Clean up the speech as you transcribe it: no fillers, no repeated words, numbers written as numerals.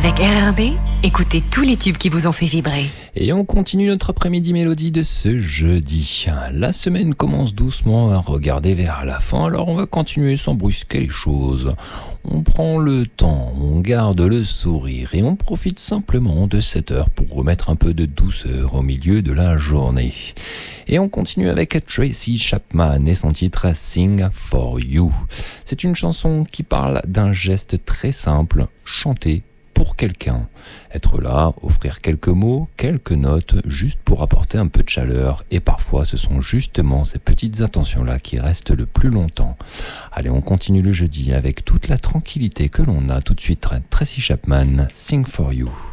Avec RRB, écoutez tous les tubes qui vous ont fait vibrer. Et on continue notre après-midi mélodie de ce jeudi. La semaine commence doucement à regarder vers la fin, alors on va continuer sans brusquer les choses. On prend le temps, on garde le sourire et on profite simplement de cette heure pour remettre un peu de douceur au milieu de la journée. Et on continue avec Tracy Chapman et son titre Sing for You. C'est une chanson qui parle d'un geste très simple, chanter pour quelqu'un. Être là, offrir quelques mots, quelques notes, juste pour apporter un peu de chaleur. Et parfois, ce sont justement ces petites intentions-là qui restent le plus longtemps. Allez, on continue le jeudi avec toute la tranquillité que l'on a tout de suite. Tracy Chapman, Sing for You.